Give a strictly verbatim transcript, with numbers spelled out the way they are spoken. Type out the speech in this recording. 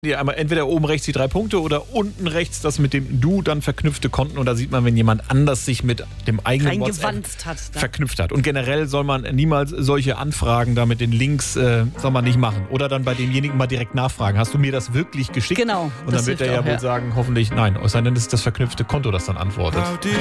Ja, einmal entweder oben rechts die drei Punkte oder unten rechts das mit dem Du dann verknüpfte Konten. Und da sieht man, wenn jemand anders sich mit dem eigenen WhatsApp hat, verknüpft hat. Und generell soll man niemals solche Anfragen da mit den Links, äh, soll man nicht machen. Oder dann bei demjenigen mal direkt nachfragen. Hast du mir das wirklich geschickt? Genau. Und dann wird er ja auch, wohl ja. sagen, hoffentlich nein. Es sei denn, es ist das verknüpfte Konto, das dann antwortet.